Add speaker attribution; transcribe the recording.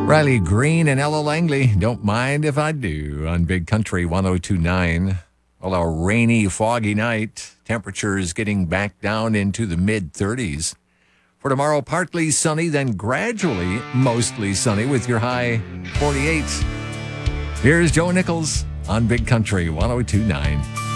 Speaker 1: Riley Green and Ella Langley, Don't Mind If I Do, on Big Country 102.9. Well, a rainy, foggy night. Temperatures getting back down into the mid-30s. For tomorrow, partly sunny, then gradually mostly sunny with your high 48. Here's Joe Nichols on Big Country 102.9.